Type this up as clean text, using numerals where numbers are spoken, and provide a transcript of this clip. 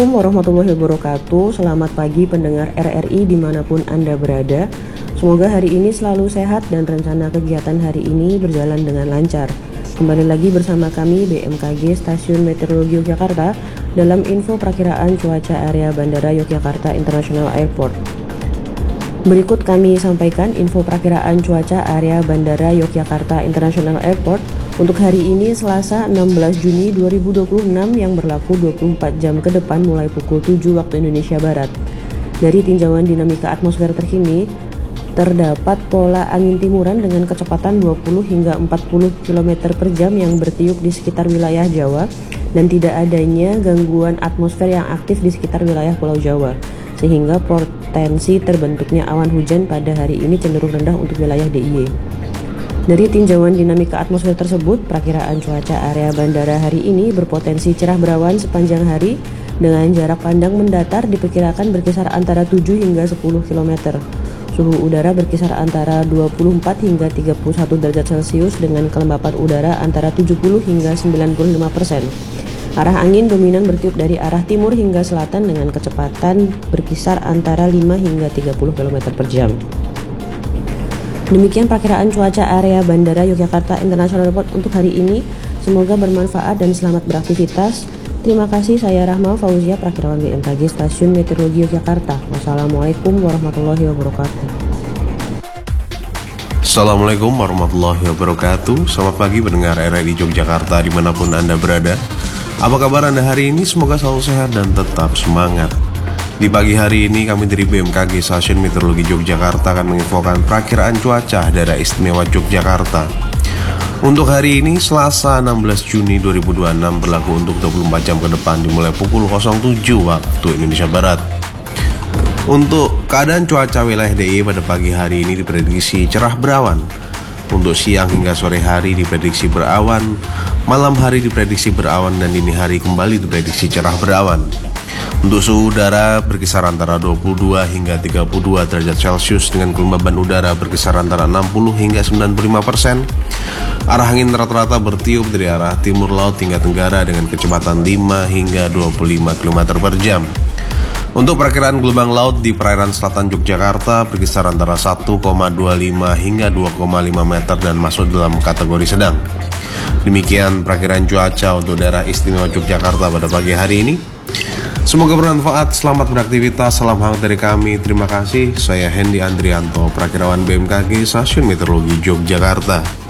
Assalamualaikum warahmatullahi wabarakatuh. Selamat pagi pendengar RRI dimanapun Anda berada. Semoga hari ini selalu sehat dan rencana kegiatan hari ini berjalan dengan lancar. Kembali lagi bersama kami BMKG Stasiun Meteorologi Yogyakarta dalam info perakiraan cuaca area Bandara Yogyakarta International Airport. Berikut kami sampaikan info perakiraan cuaca area Bandara Yogyakarta International Airport untuk hari ini Selasa 16 Juni 2026 yang berlaku 24 jam ke depan mulai pukul 7 waktu Indonesia Barat. Dari tinjauan dinamika atmosfer terkini, terdapat pola angin timuran dengan kecepatan 20 hingga 40 km per jam yang bertiup di sekitar wilayah Jawa dan tidak adanya gangguan atmosfer yang aktif di sekitar wilayah Pulau Jawa, sehingga potensi terbentuknya awan hujan pada hari ini cenderung rendah untuk wilayah DIY. Dari tinjauan dinamika atmosfer tersebut, perakiraan cuaca area bandara hari ini berpotensi cerah berawan sepanjang hari dengan jarak pandang mendatar diperkirakan berkisar antara 7 hingga 10 km. Suhu udara berkisar antara 24 hingga 31 derajat Celcius dengan kelembapan udara antara 70 hingga 95%. Arah angin dominan bertiup dari arah timur hingga selatan dengan kecepatan berkisar antara 5 hingga 30 km per jam. Demikian perakiraan cuaca area Bandara Yogyakarta International Airport untuk hari ini. Semoga bermanfaat dan selamat beraktivitas. Terima kasih, saya Rahma Fauzia, perakirawan BMKG Stasiun Meteorologi Yogyakarta. Wassalamualaikum warahmatullahi wabarakatuh. Assalamualaikum warahmatullahi wabarakatuh. Selamat pagi pendengar RRI Yogyakarta dimanapun Anda berada. Apa kabar Anda hari ini? Semoga selalu sehat dan tetap semangat. Di pagi hari ini kami dari BMKG Stasiun Meteorologi Yogyakarta akan menginfokan perakiraan cuaca daerah istimewa Yogyakarta. Untuk hari ini Selasa 16 Juni 2026 berlaku untuk 24 jam ke depan dimulai pukul 07 waktu Indonesia Barat. Untuk keadaan cuaca wilayah DIY pada pagi hari ini diprediksi cerah berawan. Untuk siang hingga sore hari diprediksi berawan, malam hari diprediksi berawan dan dini hari kembali diprediksi cerah berawan. Untuk suhu udara berkisar antara 22 hingga 32 derajat Celcius dengan kelembaban udara berkisar antara 60 hingga 95%. Arah angin rata-rata bertiup dari arah timur laut hingga tenggara dengan kecepatan 5 hingga 25 km per jam. Untuk perakiraan gelombang laut di perairan selatan Yogyakarta berkisar antara 1,25 hingga 2,5 meter dan masuk dalam kategori sedang. Demikian perakiraan cuaca untuk daerah istimewa Yogyakarta pada pagi hari ini. Semoga bermanfaat, selamat beraktivitas, salam hangat dari kami, terima kasih. Saya Hendy Andrianto, perakirawan BMKG Stasiun Meteorologi Yogyakarta.